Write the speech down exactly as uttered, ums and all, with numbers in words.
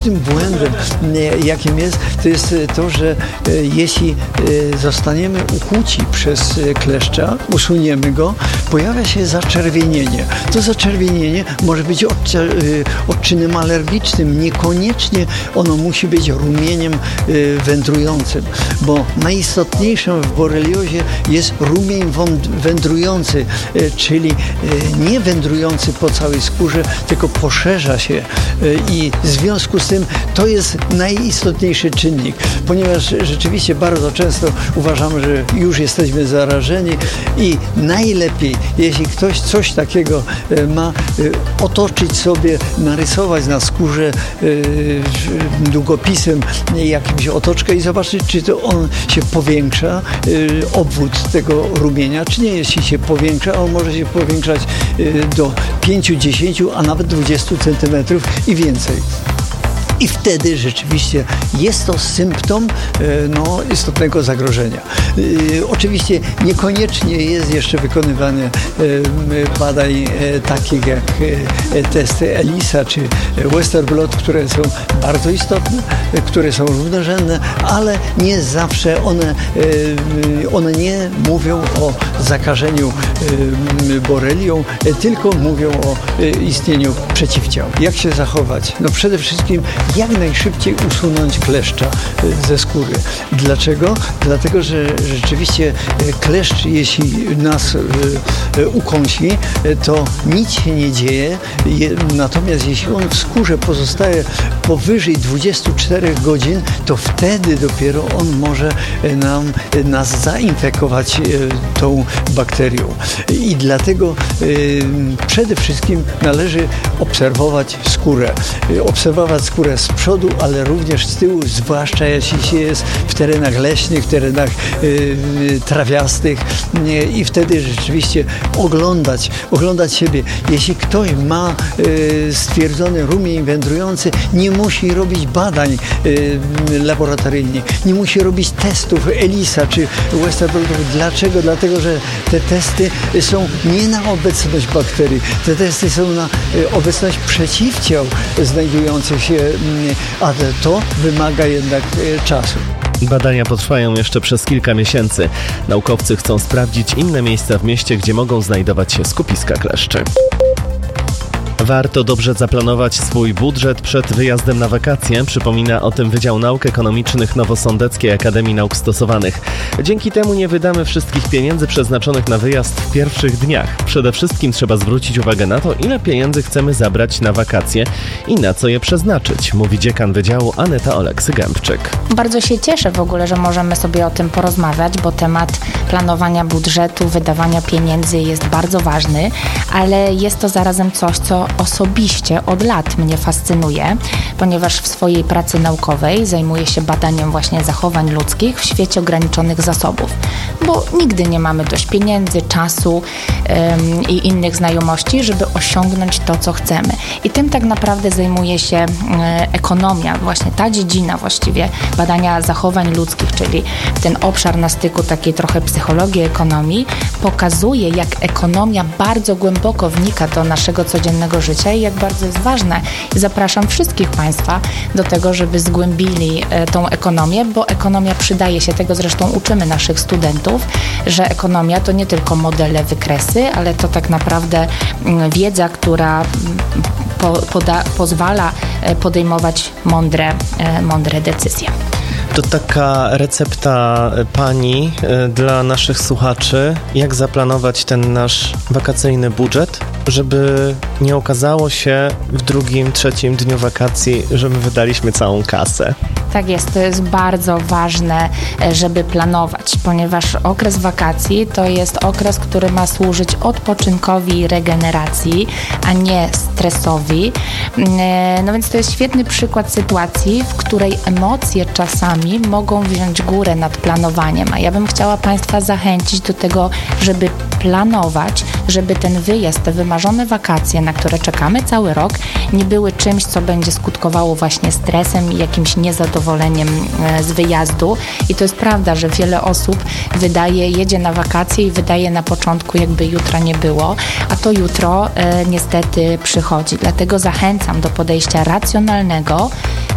oczywistym błędem, jakim jest, to jest to, że jeśli zostaniemy ukuci przez kleszcza, usuniemy go, pojawia się zaczerwienienie. To zaczerwienienie może być odczynem alergicznym, niekoniecznie ono musi być rumieniem wędrującym, bo najistotniejszym w boreliozie jest rumień wędrujący, czyli nie wędrujący po całej skórze, tylko poszerza się i w związku z tym to jest najistotniejszy czynnik, ponieważ rzeczywiście bardzo często uważamy, że już jesteśmy zarażeni i najlepiej, jeśli ktoś coś takiego ma, otoczyć sobie, narysować na skórze długopisem jakimś otoczkę i zobaczyć, czy to on się powiększa, obwód tego rumienia, czy nie. Jeśli się powiększa, on może się powiększać do pięciu, dziesięciu, a nawet dwudziestu centymetrów i więcej. I wtedy rzeczywiście jest to symptom no, istotnego zagrożenia. Oczywiście niekoniecznie jest jeszcze wykonywane badań takich jak testy ELISA czy Westerblot, które są bardzo istotne, które są równorzędne, ale nie zawsze one, one nie mówią o zakażeniu borelią, tylko mówią o istnieniu przeciwciał. Jak się zachować? No przede wszystkim jak najszybciej usunąć kleszcza ze skóry. Dlaczego? Dlatego, że rzeczywiście kleszcz, jeśli nas ukąsi, to nic się nie dzieje, natomiast jeśli on w skórze pozostaje powyżej dwudziestu czterech godzin, to wtedy dopiero on może nam, nas zainfekować tą bakterią. I dlatego przede wszystkim należy obserwować skórę. Obserwować skórę z przodu, ale również z tyłu, zwłaszcza jeśli się jest w terenach leśnych, w terenach y, trawiastych nie, i wtedy rzeczywiście oglądać, oglądać siebie. Jeśli ktoś ma y, stwierdzony rumień wędrujący, nie musi robić badań y, laboratoryjnych, nie musi robić testów ELISA czy Westerblotów. Dlaczego? Dlatego, że te testy są nie na obecność bakterii, te testy są na y, obecność przeciwciał znajdujących się, a to wymaga jednak czasu. Badania potrwają jeszcze przez kilka miesięcy. Naukowcy chcą sprawdzić inne miejsca w mieście, gdzie mogą znajdować się skupiska kleszczy. Warto dobrze zaplanować swój budżet przed wyjazdem na wakacje, przypomina o tym Wydział Nauk Ekonomicznych Nowosądeckiej Akademii Nauk Stosowanych. Dzięki temu nie wydamy wszystkich pieniędzy przeznaczonych na wyjazd w pierwszych dniach. Przede wszystkim trzeba zwrócić uwagę na to, ile pieniędzy chcemy zabrać na wakacje i na co je przeznaczyć, mówi dziekan Wydziału Aneta Oleksy-Gębczyk. Bardzo się cieszę w ogóle, że możemy sobie o tym porozmawiać, bo temat planowania budżetu, wydawania pieniędzy jest bardzo ważny, ale jest to zarazem coś, co osobiście od lat mnie fascynuje, ponieważ w swojej pracy naukowej zajmuję się badaniem właśnie zachowań ludzkich w świecie ograniczonych zasobów, bo nigdy nie mamy dość pieniędzy, czasu ym, i innych znajomości, żeby osiągnąć to, co chcemy. I tym tak naprawdę zajmuje się y, ekonomia, właśnie ta dziedzina właściwie badania zachowań ludzkich, czyli ten obszar na styku takiej trochę psychologii, ekonomii, pokazuje, jak ekonomia bardzo głęboko wnika do naszego codziennego życia i jak bardzo jest ważne. I zapraszam wszystkich Państwa do tego, żeby zgłębili e, tą ekonomię, bo ekonomia przydaje się, tego zresztą uczymy naszych studentów, że ekonomia to nie tylko modele, wykresy, ale to tak naprawdę m, wiedza, która po, poda, pozwala e, podejmować mądre, e, mądre decyzje. To taka recepta Pani dla naszych słuchaczy, jak zaplanować ten nasz wakacyjny budżet, żeby nie okazało się w drugim, trzecim dniu wakacji, że my wydaliśmy całą kasę. Tak jest, to jest bardzo ważne, żeby planować, ponieważ okres wakacji to jest okres, który ma służyć odpoczynkowi i regeneracji, a nie stresowi. No więc to jest świetny przykład sytuacji, w której emocje czasami mogą wziąć górę nad planowaniem, a ja bym chciała Państwa zachęcić do tego, żeby planować, żeby ten wyjazd, te wymarzone wakacje, na które czekamy cały rok, nie były czymś, co będzie skutkowało właśnie stresem i jakimś niezadowoleniem z wyjazdu. I to jest prawda, że wiele osób wydaje, jedzie na wakacje i wydaje na początku, jakby jutra nie było, a to jutro e, niestety przychodzi. Dlatego zachęcam do podejścia racjonalnego,